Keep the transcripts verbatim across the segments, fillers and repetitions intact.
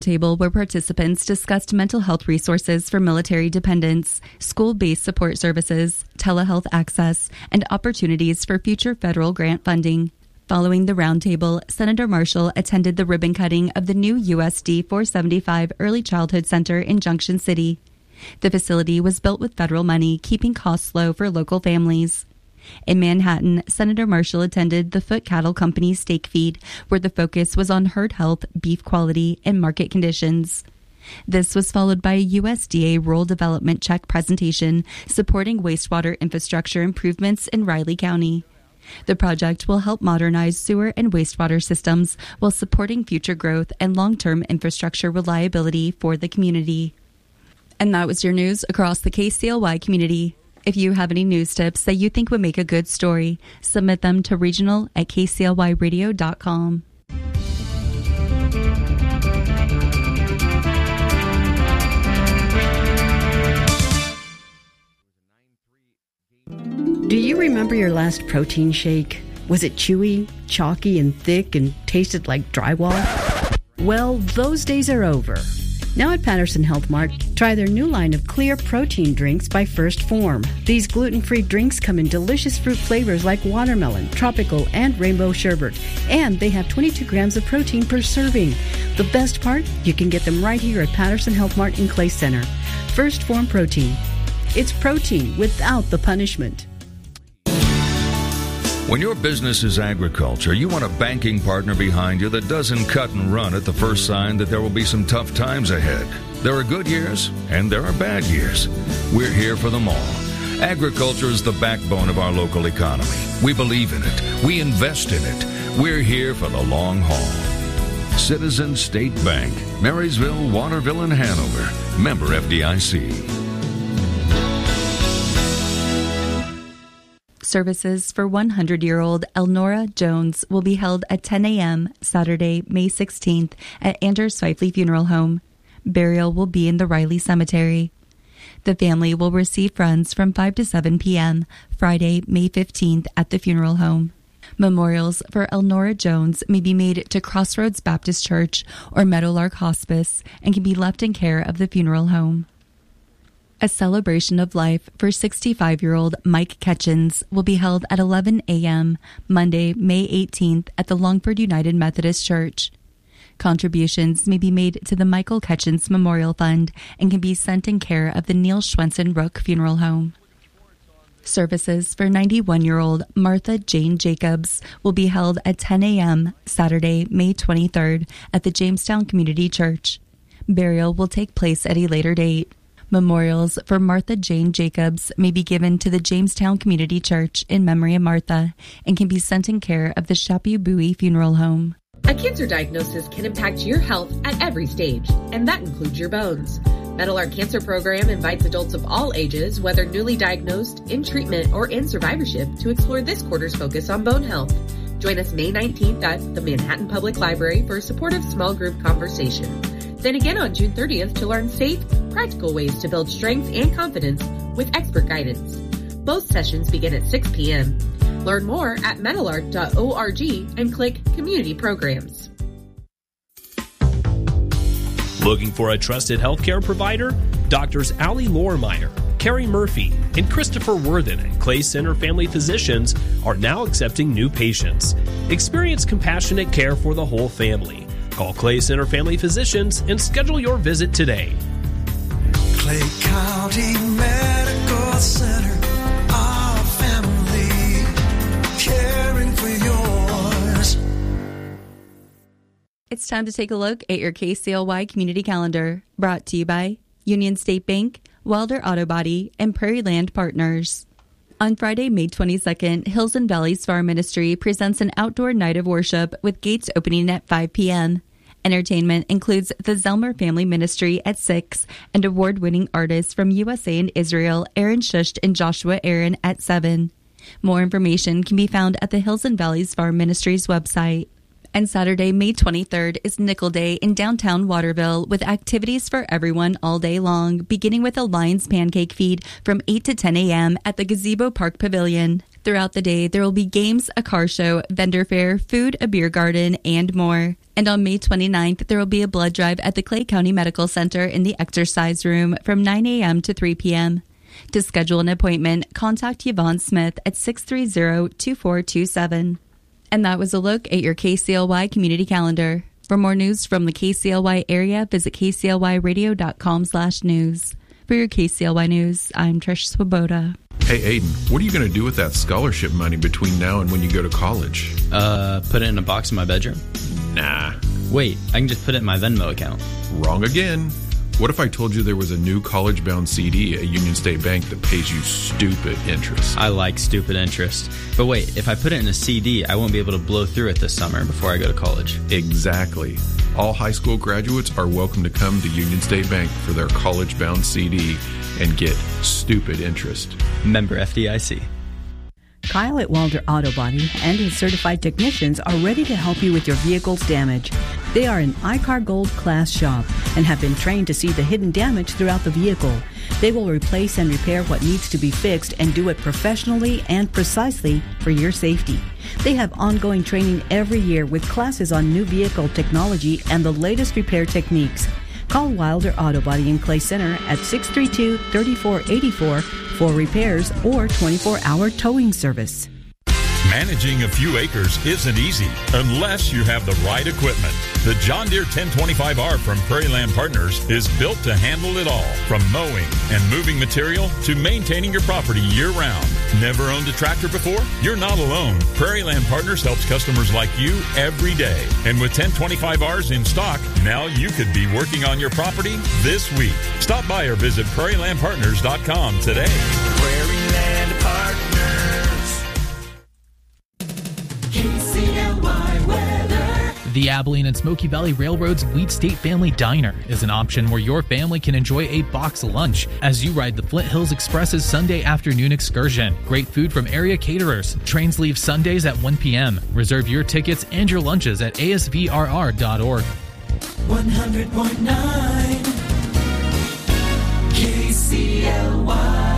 Table where participants discussed mental health resources for military dependents, school-based support services, telehealth access, and opportunities for future federal grant funding. Following the roundtable, Senator Marshall attended the ribbon cutting of the new U S D four seventy-five Early Childhood Center in Junction City. The facility was built with federal money, keeping costs low for local families. In Manhattan, Senator Marshall attended the Foot Cattle Company steak feed, where the focus was on herd health, beef quality, and market conditions. This was followed by a U S D A Rural Development Check presentation supporting wastewater infrastructure improvements in Riley County. The project will help modernize sewer and wastewater systems while supporting future growth and long-term infrastructure reliability for the community. And that was your news across the K C L Y community. If you have any news tips that you think would make a good story, submit them to regional at k c l y radio dot com. Do you remember your last protein shake? Was it chewy, chalky, and thick and tasted like drywall? Well, those days are over. Now at Patterson Health Mart, try their new line of clear protein drinks by First Form. These gluten-free drinks come in delicious fruit flavors like watermelon, tropical, and rainbow sherbet. And they have twenty-two grams of protein per serving. The best part? You can get them right here at Patterson Health Mart in Clay Center. First Form Protein. It's protein without the punishment. When your business is agriculture, you want a banking partner behind you that doesn't cut and run at the first sign that there will be some tough times ahead. There are good years and there are bad years. We're here for them all. Agriculture is the backbone of our local economy. We believe in it. We invest in it. We're here for the long haul. Citizens State Bank, Marysville, Waterville, and Hanover. Member F D I C. Services for one hundred-year-old Elnora Jones will be held at ten a.m. Saturday, May sixteenth at Anders Pfeifle Funeral Home. Burial will be in the Riley Cemetery. The family will receive friends from five to seven p.m. Friday, May fifteenth at the funeral home. Memorials for Elnora Jones may be made to Crossroads Baptist Church or Meadowlark Hospice and can be left in care of the funeral home. A celebration of life for sixty-five-year-old Mike Ketchens will be held at eleven a.m. Monday, May eighteenth at the Longford United Methodist Church. Contributions may be made to the Michael Ketchens Memorial Fund and can be sent in care of the Neil Schwensen Rook Funeral Home. Services for ninety-one-year-old Martha Jane Jacobs will be held at ten a.m. Saturday, May twenty-third at the Jamestown Community Church. Burial will take place at a later date. Memorials for Martha Jane Jacobs may be given to the Jamestown Community Church in memory of Martha and can be sent in care of the Chapu-Bowie Funeral Home. A cancer diagnosis can impact your health at every stage, and that includes your bones. Meadowlark Cancer Program invites adults of all ages, whether newly diagnosed, in treatment, or in survivorship, to explore this quarter's focus on bone health. Join us May nineteenth at the Manhattan Public Library for a supportive small group conversation. Then again on June thirtieth to learn safe, practical ways to build strength and confidence with expert guidance. Both sessions begin at six p.m. Learn more at meadowlark dot org and click Community Programs. Looking for a trusted healthcare provider? Doctors Allie Lohrmeyer, Carrie Murphy, and Christopher Worthen at Clay Center Family Physicians are now accepting new patients. Experience compassionate care for the whole family. Call Clay Center Family Physicians and schedule your visit today. Clay County Medical Center, our family, caring for yours. It's time to take a look at your K C L Y community calendar, brought to you by Union State Bank, Wilder Auto Body, and Prairie Land Partners. On Friday, May twenty-second, Hills and Valleys Farm Ministry presents an outdoor night of worship with gates opening at five p.m. Entertainment includes the Zelmer Family Ministry at six and award-winning artists from U S A and Israel, Aaron Shusht and Joshua Aaron at seven. More information can be found at the Hills and Valleys Farm Ministry's website. And Saturday, May twenty-third is Nickel Day in downtown Waterville with activities for everyone all day long, beginning with a Lions Pancake Feed from eight to ten a.m. at the Gazebo Park Pavilion. Throughout the day, there will be games, a car show, vendor fair, food, a beer garden, and more. And on May twenty-ninth, there will be a blood drive at the Clay County Medical Center in the exercise room from nine a.m. to three p.m. To schedule an appointment, contact Yvonne Smith at six three zero, two four two seven. And that was a look at your K C L Y community calendar. For more news from the K C L Y area, visit k c l y radio dot com slash news. For your K C L Y News, I'm Trish Swoboda. Hey, Aiden, what are you going to do with that scholarship money between now and when you go to college? Uh, put it in a box in my bedroom? Nah. Wait, I can just put it in my Venmo account. Wrong again. What if I told you there was a new college-bound C D at Union State Bank that pays you stupid interest? I like stupid interest. But wait, if I put it in a C D, I won't be able to blow through it this summer before I go to college. Exactly. All high school graduates are welcome to come to Union State Bank for their college-bound C D and get stupid interest. Member F D I C. Kyle at Walder Auto Body and his certified technicians are ready to help you with your vehicle's damage. They are an I C A R Gold class shop and have been trained to see the hidden damage throughout the vehicle. They will replace and repair what needs to be fixed and do it professionally and precisely for your safety. They have ongoing training every year with classes on new vehicle technology and the latest repair techniques. Call Wilder Auto Body in Clay Center at six three two, three four eight four for repairs or twenty-four hour towing service. Managing a few acres isn't easy unless you have the right equipment. The John Deere ten twenty-five R from Prairie Land Partners is built to handle it all, from mowing and moving material to maintaining your property year-round. Never owned a tractor before? You're not alone. Prairie Land Partners helps customers like you every day. And with ten twenty-five Rs in stock, now you could be working on your property this week. Stop by or visit prairie land partners dot com today. Prairie Land Partners. K C L Y weather. The Abilene and Smoky Valley Railroad's Wheat State Family Diner is an option where your family can enjoy a box lunch as you ride the Flint Hills Express's Sunday afternoon excursion. Great food from area caterers. Trains leave Sundays at one p.m. Reserve your tickets and your lunches at a s v r r dot org. one hundred point nine K C L Y.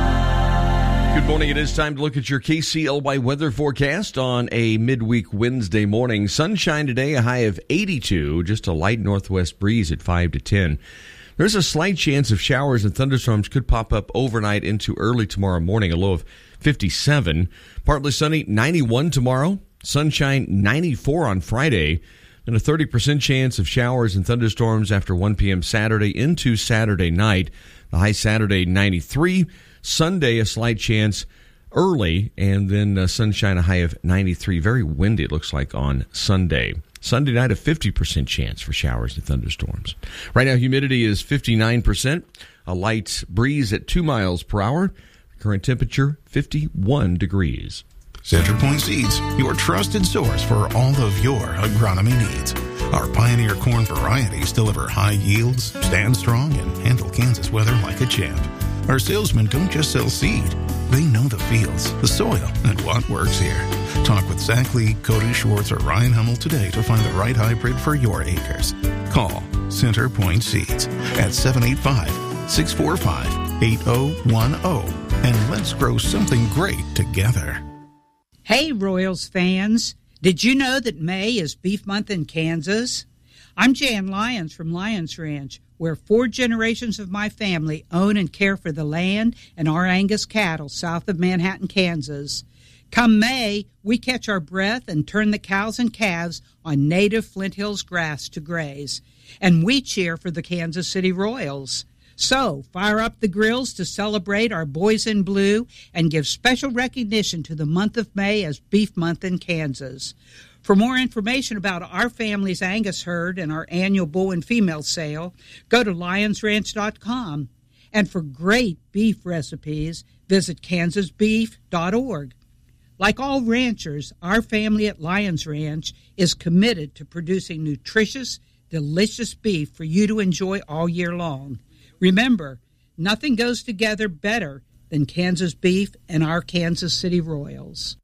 Good morning. It is time to look at your K C L Y weather forecast on a midweek Wednesday morning. Sunshine today, a high of eighty-two, just a light northwest breeze at five to ten. There's a slight chance of showers and thunderstorms could pop up overnight into early tomorrow morning, a low of fifty-seven. Partly sunny, ninety-one tomorrow. Sunshine, ninety-four on Friday. And a thirty percent chance of showers and thunderstorms after one p.m. Saturday into Saturday night. The high Saturday, ninety-three. Sunday, a slight chance early, and then uh, sunshine, a high of ninety-three. Very windy, it looks like, on Sunday. Sunday night, a fifty percent chance for showers and thunderstorms. Right now, humidity is fifty-nine percent. A light breeze at two miles per hour. Current temperature, fifty-one degrees. CenterPoint Seeds, your trusted source for all of your agronomy needs. Our Pioneer corn varieties deliver high yields, stand strong, and handle Kansas weather like a champ. Our salesmen don't just sell seed. They know the fields, the soil, and what works here. Talk with Zach Lee, Cody Schwartz, or Ryan Hummel today to find the right hybrid for your acres. Call CenterPoint Seeds at seven eight five, six four five, eight zero one zero and let's grow something great together. Hey, Royals fans. Did you know that May is Beef Month in Kansas? I'm Jan Lyons from Lyons Ranch, where four generations of my family own and care for the land and our Angus cattle south of Manhattan, Kansas. Come May, we catch our breath and turn the cows and calves on native Flint Hills grass to graze. And we cheer for the Kansas City Royals. So, fire up the grills to celebrate our boys in blue and give special recognition to the month of May as Beef Month in Kansas. For more information about our family's Angus herd and our annual bull and female sale, go to lions ranch dot com. And for great beef recipes, visit kansas beef dot org. Like all ranchers, our family at Lyons Ranch is committed to producing nutritious, delicious beef for you to enjoy all year long. Remember, nothing goes together better than Kansas beef and our Kansas City Royals.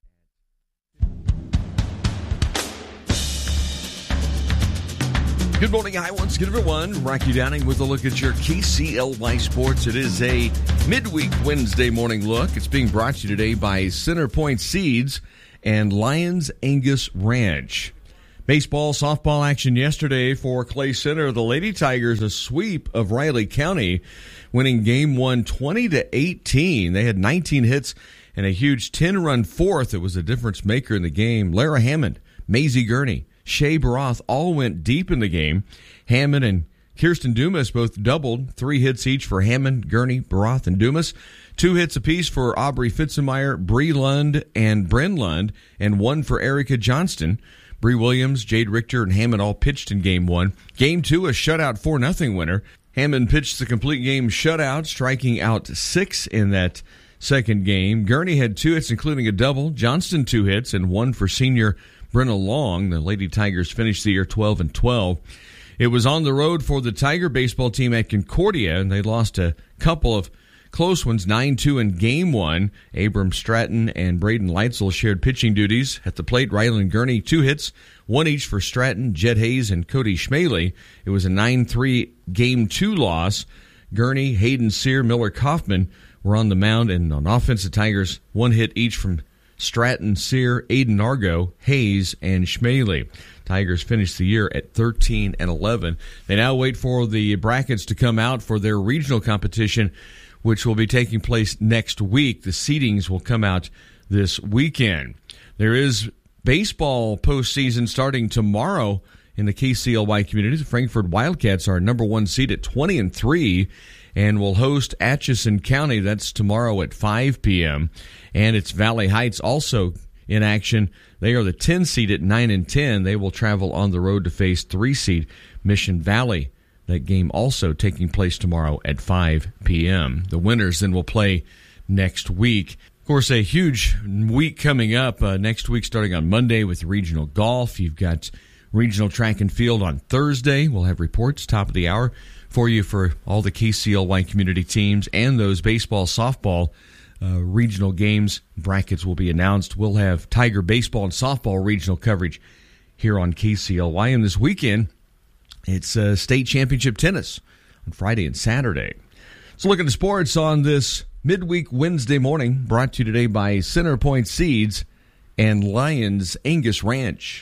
Good morning, hi once again, everyone. Rocky Downing with a look at your K C L Y Sports. It is a midweek Wednesday morning look. It's being brought to you today by Centerpoint Seeds and Lyons Angus Ranch. Baseball, softball action yesterday for Clay Center. The Lady Tigers a sweep of Riley County, winning game one twenty to eighteen. They had nineteen hits and a huge ten-run fourth. It was a difference maker in the game. Lara Hammond, Maisie Gurney, Shea Baroth all went deep in the game. Hammond and Kirsten Dumas both doubled, three hits each for Hammond, Gurney, Baroth, and Dumas. Two hits apiece for Aubrey Fitzenmeyer, Bree Lund, and Bryn Lund, and one for Erica Johnston. Bree Williams, Jade Richter, and Hammond all pitched in game one. Game two, a shutout four nothing winner. Hammond pitched the complete game shutout, striking out six in that second game. Gurney had two hits, including a double. Johnston two hits, and one for senior Brenna Long. The Lady Tigers finished the year twelve and twelve. It was on the road for the Tiger baseball team at Concordia, and they lost a couple of close ones, nine two in game one. Abram Stratton and Braden Leitzel shared pitching duties. At the plate, Ryland Gurney, two hits, one each for Stratton, Jed Hayes, and Cody Schmaley. It was a nine three game two loss. Gurney, Hayden Sear, Miller Kaufman were on the mound, and on offense, the Tigers, one hit each from Stratton, Sear, Aiden Argo, Hayes, and Schmaley. Tigers finished the year at thirteen and eleven. They now wait for the brackets to come out for their regional competition, which will be taking place next week. The seedings will come out this weekend. There is baseball postseason starting tomorrow in the K C L Y community. The Frankfort Wildcats are number one seed at twenty and three and will host Atchison County. That's tomorrow at five p.m. And it's Valley Heights also in action. They are the ten seed at nine and ten. They will travel on the road to face three seed Mission Valley. That game also taking place tomorrow at five p.m. The winners then will play next week. Of course, a huge week coming up uh, next week, starting on Monday with regional golf. You've got regional track and field on Thursday. We'll have reports top of the hour for you for all the K C L Y community teams and those baseball, softball uh, regional games. Brackets will be announced. We'll have Tiger baseball and softball regional coverage here on K C L Y. And this weekend, it's uh, state championship tennis on Friday and Saturday. So look at the sports on this midweek Wednesday morning, brought to you today by Centerpoint Seeds and Lyons Angus Ranch.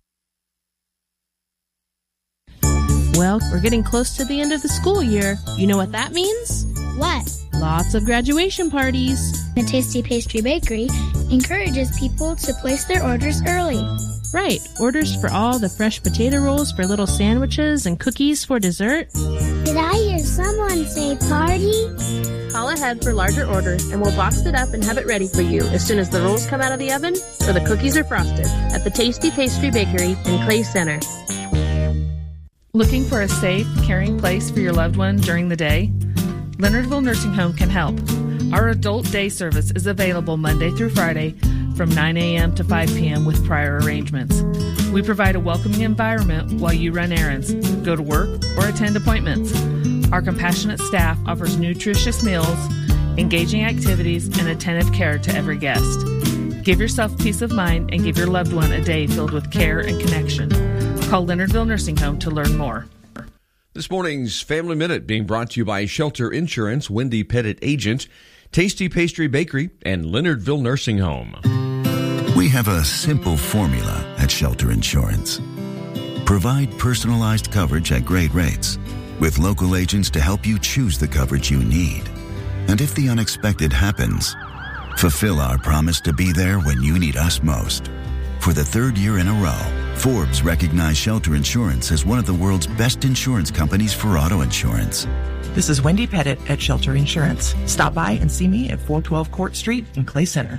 Well, we're getting close to the end of the school year. You know what that means? What? Lots of graduation parties. The Tasty Pastry Bakery encourages people to place their orders early. Right. Orders for all the fresh potato rolls for little sandwiches and cookies for dessert. Did I hear someone say party? Call ahead for larger orders and we'll box it up and have it ready for you as soon as the rolls come out of the oven or the cookies are frosted at the Tasty Pastry Bakery in Clay Center. Looking for a safe, caring place for your loved one during the day? Leonardville Nursing Home can help. Our adult day service is available Monday through Friday from nine a.m. to five p.m. with prior arrangements. We provide a welcoming environment while you run errands, go to work, or attend appointments. Our compassionate staff offers nutritious meals, engaging activities, and attentive care to every guest. Give yourself peace of mind and give your loved one a day filled with care and connection. Call Leonardville Nursing Home to learn more. This morning's Family Minute being brought to you by Shelter Insurance, Wendy Pettit Agent, Tasty Pastry Bakery, and Leonardville Nursing Home. We have a simple formula at Shelter Insurance. Provide personalized coverage at great rates, with local agents to help you choose the coverage you need. And if the unexpected happens, fulfill our promise to be there when you need us most. For the third year in a row, Forbes recognized Shelter Insurance as one of the world's best insurance companies for auto insurance. This is Wendy Pettit at Shelter Insurance. Stop by and see me at four twelve Court Street in Clay Center.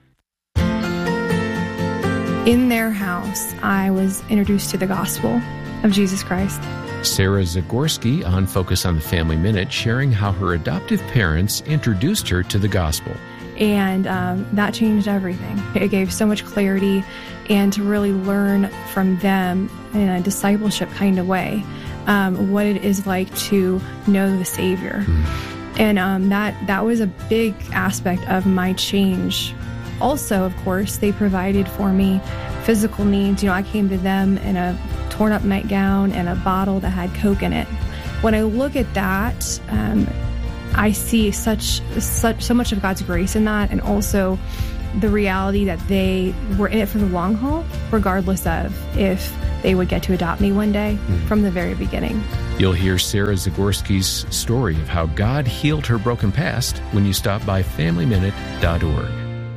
In their house, I was introduced to the gospel of Jesus Christ. Sarah Zagorski on Focus on the Family Minute, sharing how her adoptive parents introduced her to the gospel. And um, that changed everything. It gave so much clarity, and to really learn from them in a discipleship kind of way um, what it is like to know the Savior. Mm. And um, that, that was a big aspect of my change. Also, of course, they provided for me physical needs. You know, I came to them in a torn up nightgown and a bottle that had Coke in it. When I look at that, um, I see such such so much of God's grace in that, and also the reality that they were in it for the long haul, regardless of if they would get to adopt me one day, mm-hmm. from the very beginning. You'll hear Sarah Zagorski's story of how God healed her broken past when you stop by family minute dot org.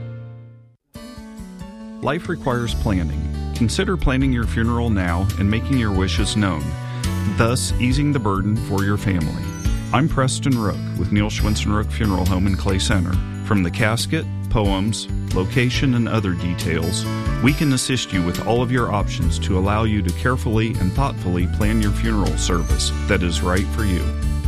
Life requires planning. Consider planning your funeral now and making your wishes known, thus easing the burden for your family. I'm Preston Rook with Neil Schwinson Rook Funeral Home in Clay Center. From the casket, poems, location, and other details, we can assist you with all of your options to allow you to carefully and thoughtfully plan your funeral service that is right for you.